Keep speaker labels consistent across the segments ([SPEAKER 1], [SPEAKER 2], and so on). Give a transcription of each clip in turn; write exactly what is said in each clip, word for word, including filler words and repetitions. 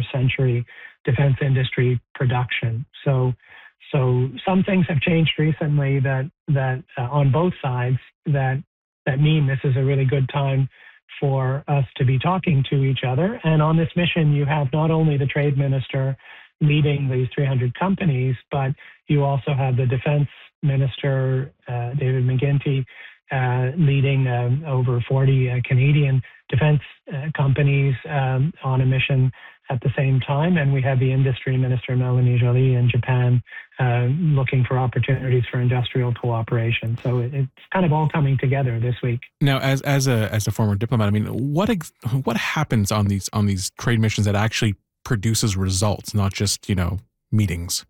[SPEAKER 1] twenty-first century defense industry production. So, so some things have changed recently that that uh, on both sides that that mean this is a really good time for us to be talking to each other. And on this mission, you have not only the trade minister leading these three hundred companies, but you also have the defense minister, uh, David McGuinty, uh, leading um, over forty uh, Canadian defense uh, companies um, on a mission at the same time. And we have the industry minister, Melanie Joly, in Japan, uh, looking for opportunities for industrial cooperation. So it, it's kind of all coming together this week.
[SPEAKER 2] Now, as as a as a former diplomat, I mean, what ex- what happens on these on these trade missions that actually produces results, not just, you know, meetings?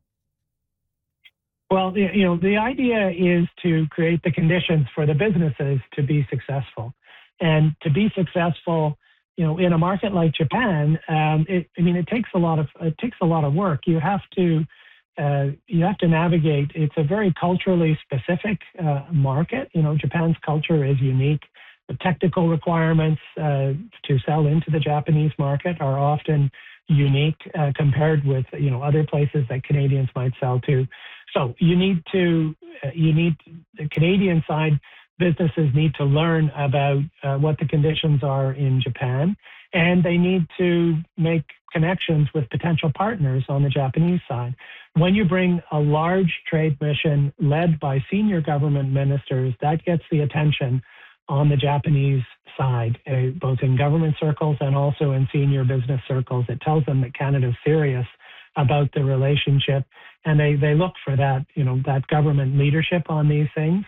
[SPEAKER 1] Well, you know, the idea is to create the conditions for the businesses to be successful. And to be successful, you know, in a market like Japan, um, it, I mean, it takes a lot of it takes a lot of work. You have to uh, you have to navigate. It's a very culturally specific uh, market. You know, Japan's culture is unique. The technical requirements uh, to sell into the Japanese market are often unique uh, compared with, you know, other places that Canadians might sell to. So you need to uh, you need the Canadian side. Businesses need to learn about uh, what the conditions are in Japan, and they need to make connections with potential partners on the Japanese side. When you bring a large trade mission led by senior government ministers, that gets the attention on the Japanese side, uh, both in government circles and also in senior business circles. It tells them that Canada's serious about the relationship, and they, they look for that, you know, that government leadership on these things.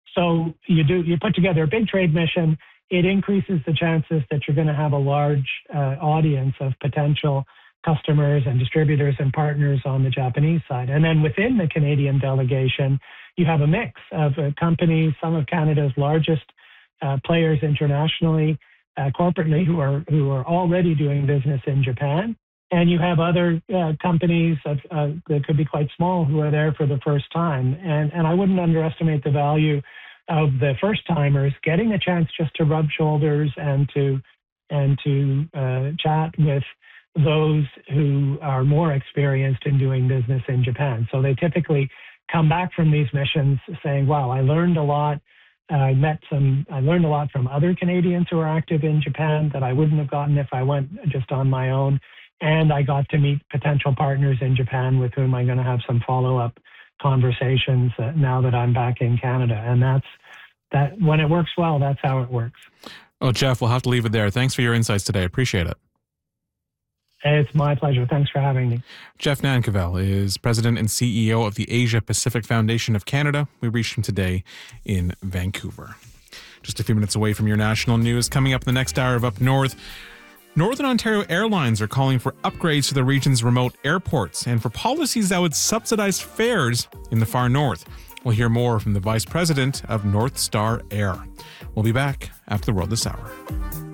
[SPEAKER 1] So you do you put together a big trade mission. It increases the chances that you're going to have a large uh, audience of potential customers and distributors and partners on the Japanese side. And then within the Canadian delegation, you have a mix of uh, companies, some of Canada's largest uh, players internationally, uh, corporately, who are who are already doing business in Japan. And you have other uh, companies of, uh, that could be quite small who are there for the first time. And, and I wouldn't underestimate the value of the first timers getting a chance just to rub shoulders and to and to uh, chat with those who are more experienced in doing business in Japan. So they typically come back from these missions saying, wow, I learned a lot. Uh, I met some, I learned a lot from other Canadians who are active in Japan that I wouldn't have gotten if I went just on my own. And I got to meet potential partners in Japan with whom I'm going to have some follow-up conversations uh, now that I'm back in Canada. And that's that. When it works well, that's how it works.
[SPEAKER 2] Oh, Jeff, we'll have to leave it there. Thanks for your insights today. Appreciate it.
[SPEAKER 1] It's my pleasure. Thanks for having me.
[SPEAKER 2] Jeff Nankervis is president and C E O of the Asia Pacific Foundation of Canada. We reached him today in Vancouver. Just a few minutes away from your national news. Coming up in the next hour of Up North, Northern Ontario Airlines are calling for upgrades to the region's remote airports and for policies that would subsidize fares in the far north. We'll hear more from the vice president of North Star Air. We'll be back after the world this hour.